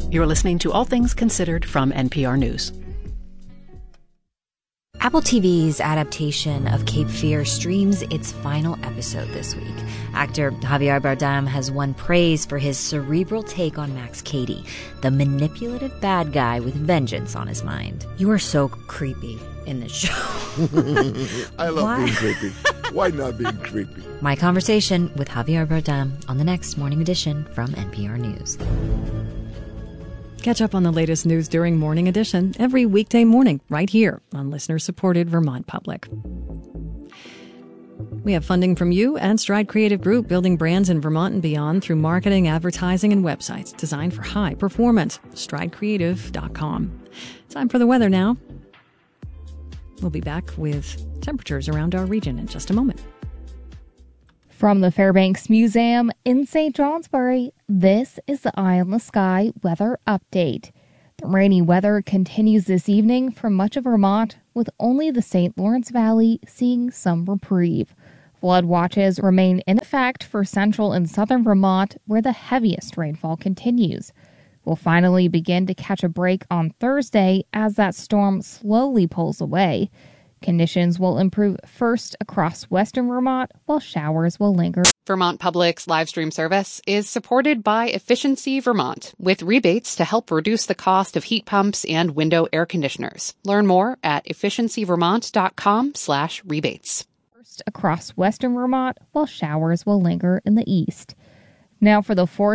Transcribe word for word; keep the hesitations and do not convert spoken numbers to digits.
You're listening to All Things Considered from N P R News. Apple T V's adaptation of Cape Fear streams its final episode this week. Actor Javier Bardem has won praise for his cerebral take on Max Cady, the manipulative bad guy with vengeance on his mind. You are so creepy in this show. I love Why? being creepy. Why not being creepy? My conversation with Javier Bardem on the next Morning Edition from N P R News. Catch up on the latest news during Morning Edition every weekday morning right here on listener-supported Vermont Public. We have funding from you and Stride Creative Group, building brands in Vermont and beyond through marketing, advertising, and websites designed for high performance. stride creative dot com. Time for the weather now. We'll be back with temperatures around our region in just a moment. From the Fairbanks Museum in Saint Johnsbury, this is the Eye on the Sky weather update. The rainy weather continues this evening for much of Vermont, with only the Saint Lawrence Valley seeing some reprieve. Flood watches remain in effect for central and southern Vermont, where the heaviest rainfall continues. We'll finally begin to catch a break on Thursday as that storm slowly pulls away. Conditions will improve first across western Vermont, while showers will linger. Vermont Public's live stream service is supported by Efficiency Vermont, with rebates to help reduce the cost of heat pumps and window air conditioners. Learn more at efficiency vermont dot com slash rebates. First across western Vermont, while showers will linger in the east. Now for the forecast.